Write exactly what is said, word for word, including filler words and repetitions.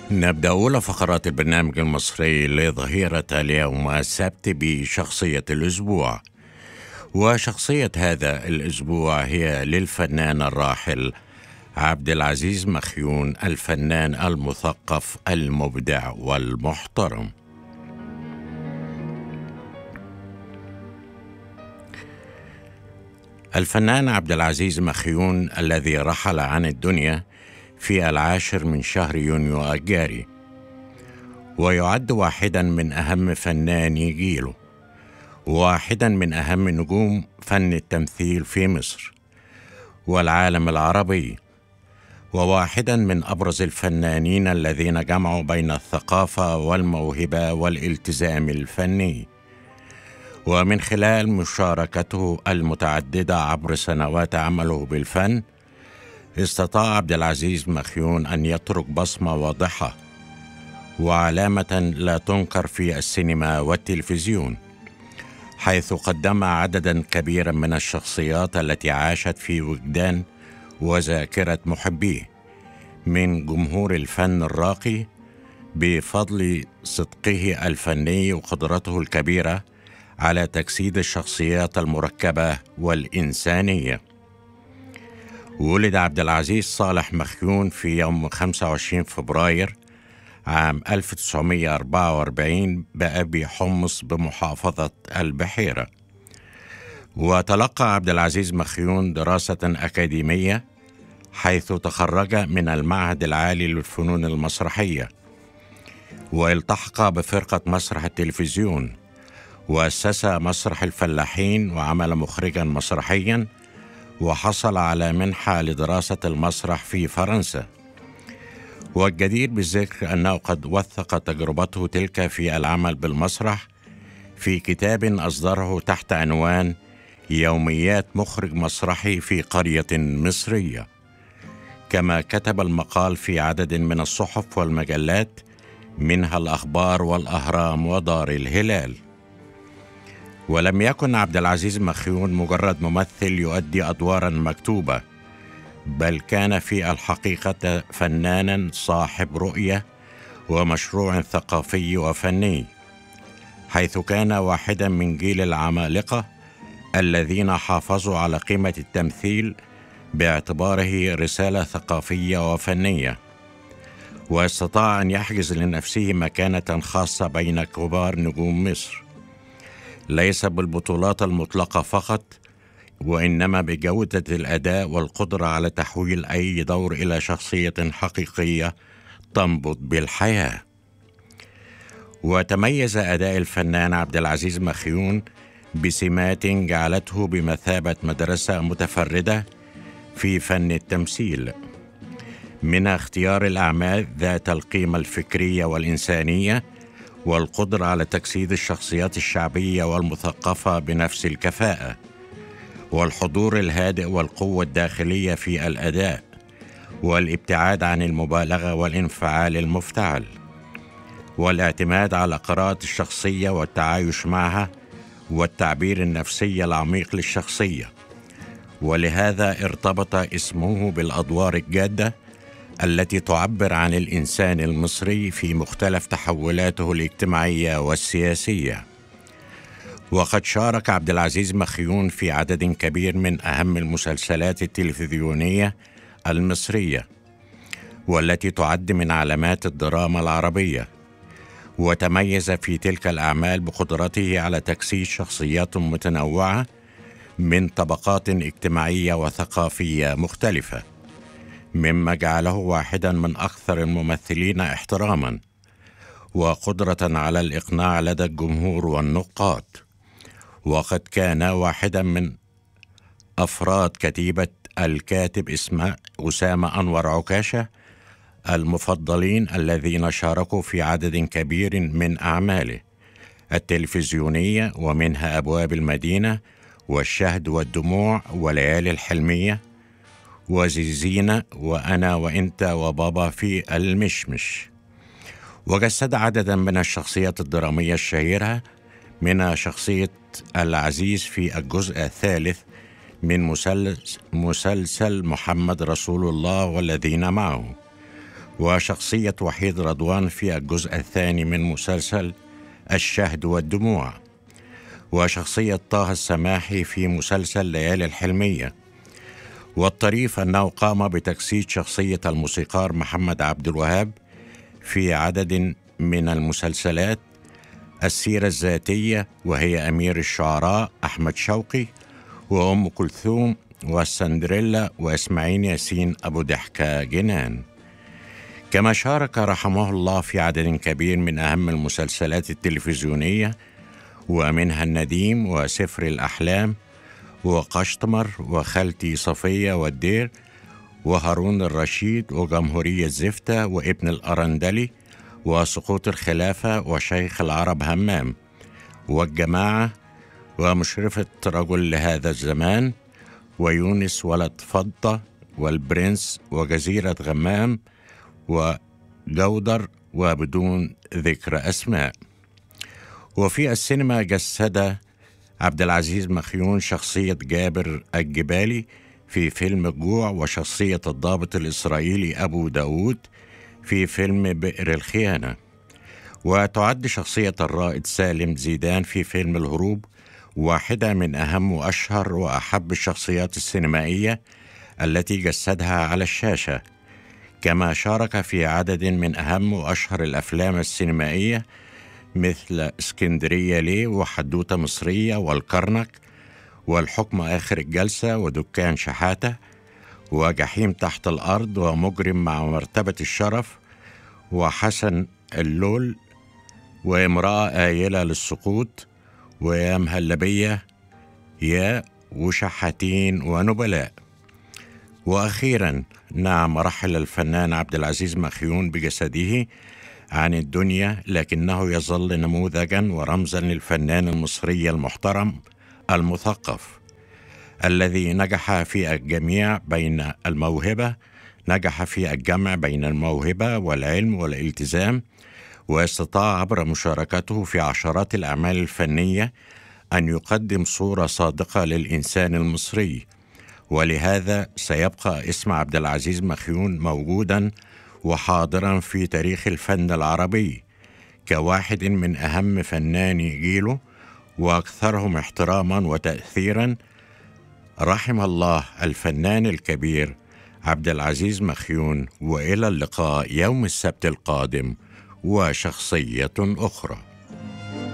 نبدأ أولى فقرات البرنامج المصري لظهيرة اليوم السبت بشخصية الأسبوع. وشخصية هذا الأسبوع هي للفنان الراحل عبد العزيز مخيون، الفنان المثقف المبدع والمحترم. الفنان عبد العزيز مخيون الذي رحل عن الدنيا في العاشر من شهر يونيو الجاري، ويعد واحدا من أهم فناني جيله، واحدا من أهم نجوم فن التمثيل في مصر والعالم العربي، وواحدا من أبرز الفنانين الذين جمعوا بين الثقافة والموهبة والالتزام الفني. ومن خلال مشاركته المتعددة عبر سنوات عمله بالفن، استطاع عبد العزيز مخيون أن يترك بصمة واضحة وعلامة لا تنكر في السينما والتلفزيون، حيث قدم عددا كبيرا من الشخصيات التي عاشت في وجدان وذاكرة محبيه من جمهور الفن الراقي بفضل صدقه الفني وقدرته الكبيرة على تجسيد الشخصيات المركبة والإنسانية. ولد عبد العزيز صالح مخيون في يوم خمسة وعشرين فبراير عام ألف وتسعمائة وأربعة وأربعين بأبي حمص بمحافظة البحيرة. وتلقى عبد العزيز مخيون دراسة أكاديمية، حيث تخرج من المعهد العالي للفنون المسرحية، والتحق بفرقة مسرح التلفزيون، وأسس مسرح الفلاحين وعمل مخرجا مسرحيا، وحصل على منحة لدراسة المسرح في فرنسا. والجدير بالذكر أنه قد وثق تجربته تلك في العمل بالمسرح في كتاب أصدره تحت عنوان يوميات مخرج مسرحي في قرية مصرية، كما كتب المقال في عدد من الصحف والمجلات، منها الأخبار والأهرام ودار الهلال. ولم يكن عبد العزيز مخيون مجرد ممثل يؤدي أدوارا مكتوبة، بل كان في الحقيقة فنانا صاحب رؤية ومشروع ثقافي وفني، حيث كان واحدا من جيل العمالقة الذين حافظوا على قيمة التمثيل باعتباره رسالة ثقافية وفنية، واستطاع أن يحجز لنفسه مكانة خاصة بين كبار نجوم مصر، ليس بالبطولات المطلقة فقط، وإنما بجودة الأداء والقدرة على تحويل أي دور إلى شخصية حقيقية تنبض بالحياة. وتميز أداء الفنان عبد العزيز مخيون بسمات جعلته بمثابة مدرسة متفردة في فن التمثيل، من اختيار الأعمال ذات القيمة الفكرية والإنسانية، والقدرة على تجسيد الشخصيات الشعبية والمثقفة بنفس الكفاءة، والحضور الهادئ والقوة الداخلية في الأداء، والابتعاد عن المبالغة والانفعال المفتعل، والاعتماد على قراءة الشخصية والتعايش معها والتعبير النفسي العميق للشخصية. ولهذا ارتبط اسمه بالأدوار الجادة التي تعبر عن الإنسان المصري في مختلف تحولاته الاجتماعية والسياسية. وقد شارك عبد العزيز مخيون في عدد كبير من أهم المسلسلات التلفزيونية المصرية، والتي تعد من علامات الدراما العربية، وتميز في تلك الأعمال بقدرته على تجسيد شخصيات متنوعة من طبقات اجتماعية وثقافية مختلفة، مما جعله واحدا من أكثر الممثلين احتراما وقدرة على الإقناع لدى الجمهور والنقاد. وقد كان واحدا من أفراد كتيبة الكاتب اسمه أسامة أنور عكاشة المفضلين، الذين شاركوا في عدد كبير من أعماله التلفزيونية، ومنها أبواب المدينة والشهد والدموع وليالي الحلمية وزيزينة وأنا وإنت وبابا في المشمش. وجسد عددا من الشخصيات الدرامية الشهيرة، من شخصية العزيز في الجزء الثالث من مسلسل محمد رسول الله والذين معه، وشخصية وحيد رضوان في الجزء الثاني من مسلسل الشهد والدموع، وشخصية طه السماحي في مسلسل ليالي الحلمية. والطريف أنه قام بتجسيد شخصية الموسيقار محمد عبد الوهاب في عدد من المسلسلات السيرة الذاتية، وهي أمير الشعراء أحمد شوقي، وأم كلثوم، والسندريلا، وإسماعيل ياسين أبو ضحكة جنان. كما شارك رحمه الله في عدد كبير من أهم المسلسلات التلفزيونية، ومنها النديم، وسفر الأحلام، وقشتمر، وخالتي صفية، والدير، وهارون الرشيد، وجمهورية زفتة، وابن الأرندلي، وسقوط الخلافة، وشيخ العرب همام، والجماعة، ومشرفة رجل لهذا الزمان، ويونس ولد فضة، والبرنس، وجزيرة غمام، وجودر، وبدون ذكر أسماء. وفي السينما جسد عبد العزيز مخيون شخصية جابر الجبالي في فيلم الجوع، وشخصية الضابط الإسرائيلي أبو داود في فيلم بئر الخيانة. وتعد شخصية الرائد سالم زيدان في فيلم الهروب واحدة من أهم وأشهر وأحب الشخصيات السينمائية التي جسدها على الشاشة. كما شارك في عدد من أهم وأشهر الأفلام السينمائية مثل اسكندرية ليه، وحدوتة مصرية، والكرنك، والحكم آخر الجلسة، ودكان شحاتة، وجحيم تحت الأرض، ومجرم مع مرتبة الشرف، وحسن اللول، وامرأة آيلة للسقوط، ويا مهلبية يا، وشحاتين، ونبلاء. وأخيرا نعم، رحل الفنان عبد العزيز مخيون بجسده عن الدنيا، لكنه يظل نموذجا ورمزا للفنان المصري المحترم المثقف الذي نجح في الجميع بين الموهبة نجح في الجمع بين الموهبة والعلم والالتزام، واستطاع عبر مشاركته في عشرات الأعمال الفنية أن يقدم صورة صادقة للإنسان المصري. ولهذا سيبقى اسم عبد العزيز مخيون موجودا وحاضرا في تاريخ الفن العربي كواحد من أهم فناني جيله وأكثرهم احتراما وتأثيرا. رحم الله الفنان الكبير عبد العزيز مخيون، وإلى اللقاء يوم السبت القادم وشخصية أخرى.